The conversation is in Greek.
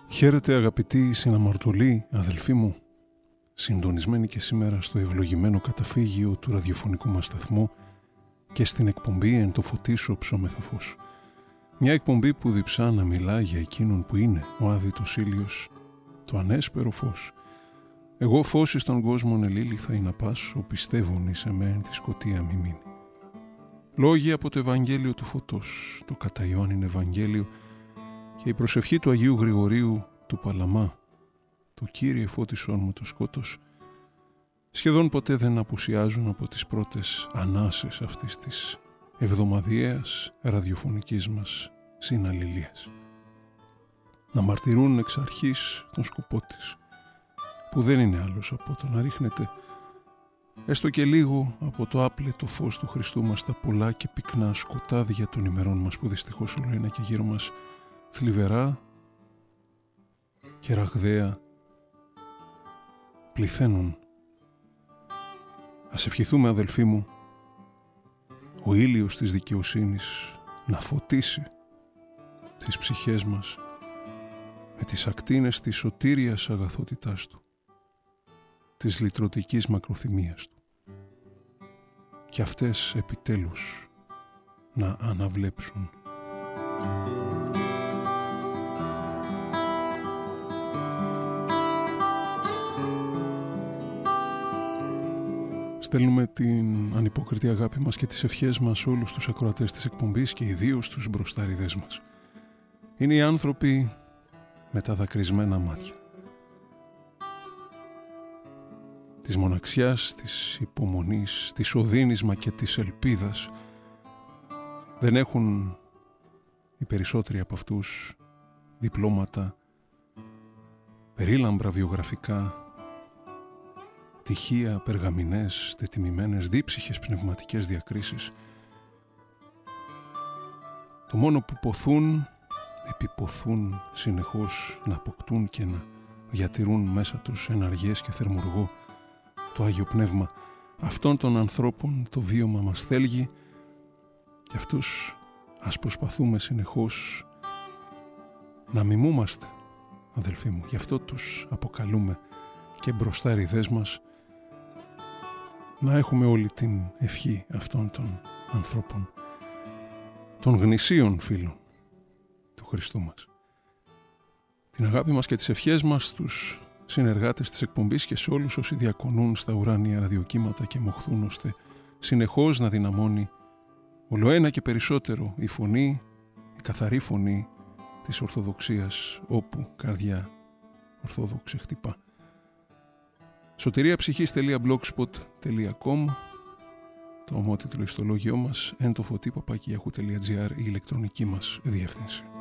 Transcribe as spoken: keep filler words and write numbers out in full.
Χαίρετε αγαπητοί συναμαρτωλοί αδελφοί μου, συντονισμένοι και σήμερα στο ευλογημένο καταφύγιο του ραδιοφωνικού μας σταθμού και στην εκπομπή «Εν το φωτίσω ψώμεθα φως». Μια εκπομπή που διψά να μιλά για εκείνον που είναι ο άδειτος ήλιος, το ανέσπερο φως. Εγώ φως εις τον κόσμον ελήληθα ή να πάσω, πιστεύουν εις εμέν τη σκοτία μη μείνει. Λόγοι από το Ευαγγέλιο του Φωτός, το κατά Ιωάννην Ευαγγέλιο και η προσευχή του Αγίου Γρηγορίου του Παλαμά, το Κύριε φώτισόν μου το σκότος, σχεδόν ποτέ δεν απουσιάζουν από τις πρώτες ανάσες αυτής της εβδομαδιαίας ραδιοφωνικής μας συναλληλίας. Να μαρτυρούν εξ αρχής τον σκοπό της, που δεν είναι άλλος από το να ρίχνεται έστω και λίγο από το άπλετο φως του Χριστού μας τα πολλά και πυκνά σκοτάδια των ημερών μας που δυστυχώς όλο ένα και γύρω μας θλιβερά και ραγδαία πληθαίνουν. Ας ευχηθούμε, αδελφοί μου, ο ήλιος της δικαιοσύνης να φωτίσει τις ψυχές μας με τις ακτίνες της σωτήριας αγαθότητάς του, της λυτρωτικής μακροθυμίας του, και αυτές επιτέλους να αναβλέψουν. Στέλνουμε την ανυπόκριτη αγάπη μας και τις ευχές μας σε όλους τους ακροατές της εκπομπής και ιδίως τους μπροστάριδες μας. Είναι οι άνθρωποι με τα δακρυσμένα μάτια, της μοναξιάς, της υπομονής, της οδύνης μα και της ελπίδας. Δεν έχουν οι περισσότεροι από αυτούς διπλώματα, περίλαμπρα βιογραφικά, τυχεία, περγαμηνές, τετιμημένες, δίψυχες πνευματικές διακρίσεις. Το μόνο που ποθούν, επιποθούν συνεχώς να αποκτούν και να διατηρούν μέσα τους εναργές και θερμουργό το Άγιο Πνεύμα. Αυτών των ανθρώπων το βίωμα μας θέλγει και αυτούς ας προσπαθούμε συνεχώς να μιμούμαστε, αδελφοί μου. Γι' αυτό τους αποκαλούμε και μπροστάριδες μας, να έχουμε όλη την ευχή αυτών των ανθρώπων, των γνησίων φίλων του Χριστού μας. Την αγάπη μας και τις ευχές μας στους συνεργάτες της εκπομπής και σε όλους όσοι διακονούν στα ουράνια ραδιοκύματα και μοχθούν ώστε συνεχώς να δυναμώνει ολοένα και περισσότερο η φωνή, η καθαρή φωνή της Ορθοδοξίας όπου καρδιά ορθόδοξη χτυπά. σωτηρία-ψυχής τελεία blogspot τελεία com, το ομότιτλο ιστολόγιο μας, εν το φωτί παπάκι γιαχού τελεία τζι άρ, η ηλεκτρονική μας διεύθυνση.